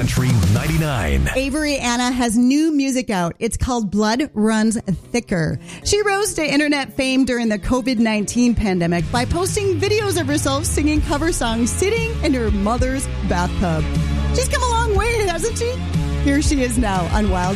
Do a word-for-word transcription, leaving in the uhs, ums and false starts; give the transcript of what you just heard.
Country ninety-nine. Avery Anna has new music out. It's called Blood Runs Thicker. She rose to internet fame during the covid nineteen pandemic by posting videos of herself singing cover songs sitting in her mother's bathtub. She's come a long way, hasn't she? Here she is now on Wild